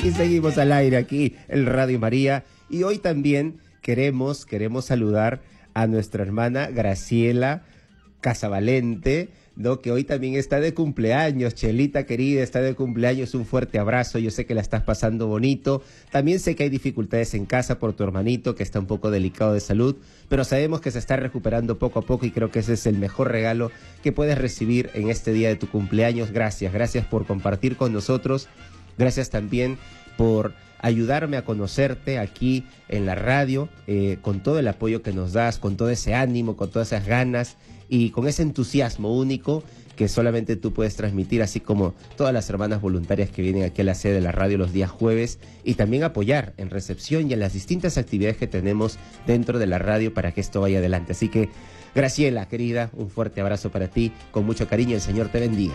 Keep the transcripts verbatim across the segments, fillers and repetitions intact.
Y seguimos al aire aquí, el Radio María. Y hoy también queremos, queremos saludar a nuestra hermana Graciela Casavalente, ¿no? Que hoy también está de cumpleaños. Chelita querida, está de cumpleaños. Un fuerte abrazo. Yo sé que la estás pasando bonito. También sé que hay dificultades en casa por tu hermanito, que está un poco delicado de salud, pero sabemos que se está recuperando poco a poco y creo que ese es el mejor regalo que puedes recibir en este día de tu cumpleaños. Gracias, gracias por compartir con nosotros. Gracias también por ayudarme a conocerte aquí en la radio, eh, con todo el apoyo que nos das, con todo ese ánimo, con todas esas ganas y con ese entusiasmo único que solamente tú puedes transmitir, así como todas las hermanas voluntarias que vienen aquí a la sede de la radio los días jueves, y también apoyar en recepción y en las distintas actividades que tenemos dentro de la radio para que esto vaya adelante. Así que, Graciela, querida, un fuerte abrazo para ti, con mucho cariño, el Señor te bendiga.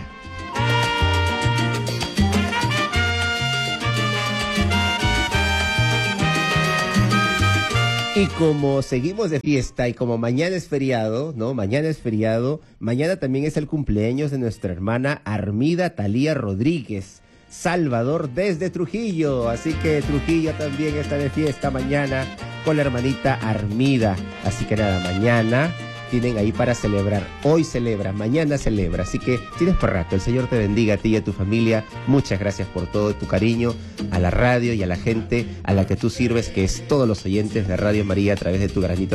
Y como seguimos de fiesta y como mañana es feriado, ¿no? Mañana es feriado, mañana también es el cumpleaños de nuestra hermana Armida Talía Rodríguez, Salvador desde Trujillo. Así que Trujillo también está de fiesta mañana con la hermanita Armida. Así que nada, mañana tienen ahí para celebrar. Hoy celebra, mañana celebra. Así que tienes por rato. El Señor te bendiga a ti y a tu familia. Muchas gracias por todo tu cariño a la radio y a la gente a la que tú sirves, que es todos los oyentes de Radio María a través de tu granito